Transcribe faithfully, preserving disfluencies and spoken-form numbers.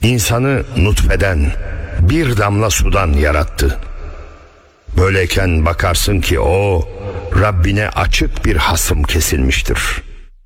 insanı nutfeden, bir damla sudan yarattı. Böyleyken bakarsın ki o Rabbine açık bir hasım kesilmiştir.